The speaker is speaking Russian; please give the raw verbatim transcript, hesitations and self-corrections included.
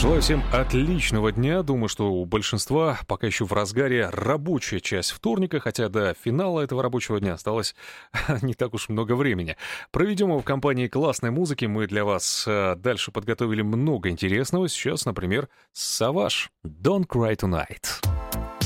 Желаю всем отличного дня. Думаю, что у большинства пока еще в разгаре рабочая часть вторника, хотя до финала этого рабочего дня осталось не так уж много времени. Проведем его в компании классной музыки. Мы для вас дальше подготовили много интересного. Сейчас, например, Savage «Don't Cry Tonight».